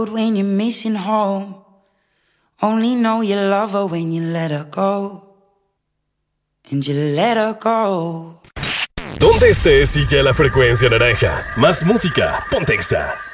When you're missing home, only know you love her when you let her go. And you let her go. Donde estés, sigue la frecuencia naranja. Más música, Ponte Exa.